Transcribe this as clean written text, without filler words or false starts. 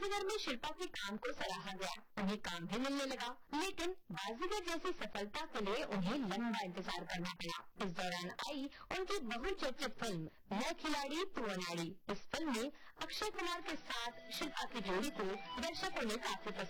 बाजीगर में शिल्पा के काम को सराहा गया, उन्हें काम भी मिलने लगा, लेकिन बाजीगर जैसी सफलता के लिए उन्हें लंबा इंतजार करना पड़ा। इस दौरान आई उनकी बहुचर्चित फिल्म मैं खिलाड़ी तू अनाड़ी। इस फिल्म में अक्षय कुमार के साथ शिल्पा की जोड़ी को दर्शकों ने काफी पसंद